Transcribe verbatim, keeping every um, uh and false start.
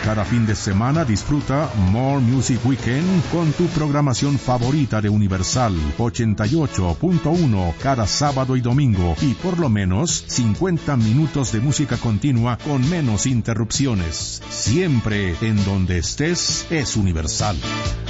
Cada fin de semana disfruta More Music Weekend con tu programación favorita de Universal ochenta y ocho punto uno cada sábado y domingo, y por lo menos cincuenta minutos de música continua con menos interrupciones. Siempre en donde estés es Universal.